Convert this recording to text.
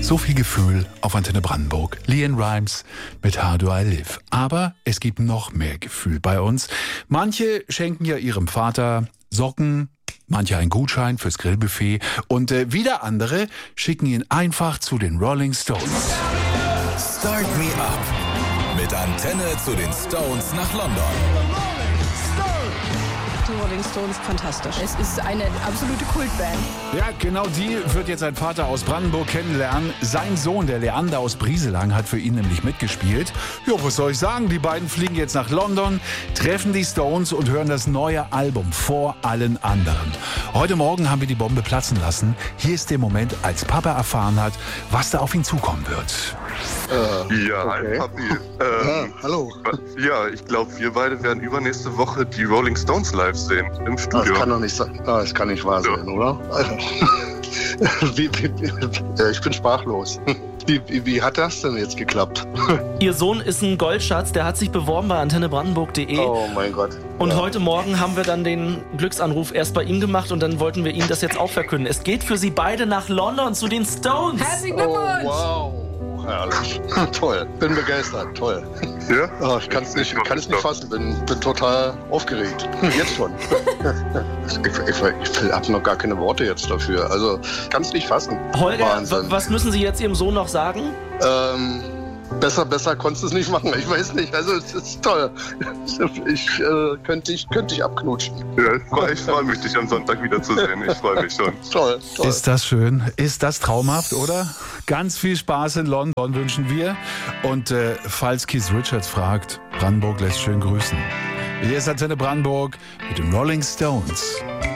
So viel Gefühl auf Antenne Brandenburg. LeAnn Rimes mit How Do I Live. Aber es gibt noch mehr Gefühl bei uns. Manche schenken ja ihrem Vater Socken, manche einen Gutschein fürs Grillbuffet und wieder andere schicken ihn einfach zu den Rolling Stones. Start Me Up mit Antenne zu den Stones nach London. Die Rolling Stones, fantastisch. Es ist eine absolute Kultband. Ja, genau die wird jetzt sein Vater aus Brandenburg kennenlernen. Sein Sohn, der Leander aus Brieselang, hat für ihn nämlich mitgespielt. Ja, was soll ich sagen? Die beiden fliegen jetzt nach London, treffen die Stones und hören das neue Album vor allen anderen. Heute Morgen haben wir die Bombe platzen lassen. Hier ist der Moment, als Papa erfahren hat, was da auf ihn zukommen wird. Hi Papi. Hallo. Ja, ich glaube, wir beide werden übernächste Woche die Rolling Stones live sehen im Studio. Das kann doch nicht sein. Das kann nicht wahr sein, oder? Ich bin sprachlos. Wie hat das denn jetzt geklappt? Ihr Sohn ist ein Goldschatz, der hat sich beworben bei antennebrandenburg.de. Oh mein Gott. Und heute Morgen haben wir dann den Glücksanruf erst bei ihm gemacht und dann wollten wir Ihnen das jetzt auch verkünden. Es geht für Sie beide nach London zu den Stones. Herzlichen Glückwunsch! Wow. Herrlich. Toll. Bin begeistert. Toll. Ja? Oh, ich kann es nicht fassen. Bin total aufgeregt. Jetzt schon. Ich habe noch gar keine Worte jetzt dafür. Also, kann es nicht fassen. Holger, Wahnsinn. was müssen Sie jetzt Ihrem Sohn noch sagen? Besser konntest du es nicht machen. Ich weiß nicht. Also, es ist toll. Könnte ich abknutschen. Ja, ich freue mich, dich am Sonntag wiederzusehen. Ich freue mich schon. Toll. Ist das schön? Ist das traumhaft, oder? Ganz viel Spaß in London wünschen wir. Und falls Keith Richards fragt, Brandenburg lässt schön grüßen. Hier ist Antenne Brandenburg mit den Rolling Stones.